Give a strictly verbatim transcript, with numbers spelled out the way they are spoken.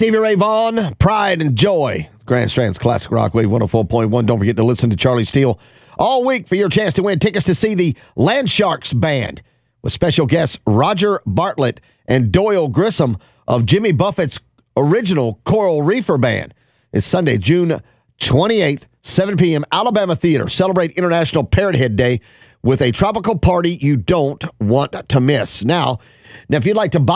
Stevie Ray Vaughan, Pride and Joy. Grand Strand's Classic Rock Wave one oh four point one. Don't forget to listen to Charlie Steele all week for your chance to win tickets to see the Land Sharks Band with special guests Roger Bartlett and Doyle Grissom of Jimmy Buffett's original Coral Reefer Band. It's Sunday, June twenty-eighth, seven p.m., Alabama Theater. Celebrate International Parrot Head Day with a tropical party you don't want to miss. Now, now if you'd like to buy